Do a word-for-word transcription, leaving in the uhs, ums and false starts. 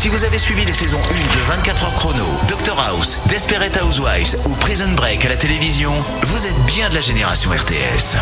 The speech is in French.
Si vous avez suivi les saisons un de vingt-quatre heures chrono, Doctor House, Desperate Housewives ou Prison Break à la télévision, vous êtes bien de la génération R T S.